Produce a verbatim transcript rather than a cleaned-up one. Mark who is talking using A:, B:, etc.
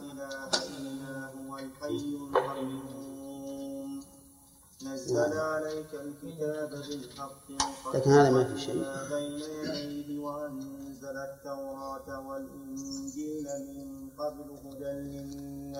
A: إله إلا هو الحي القيوم نزل عليك الكتاب بالحق
B: لكن هذا ما في شيء
A: بين يديه وأنزل التوراة والإنجيل من قبل هدى للناس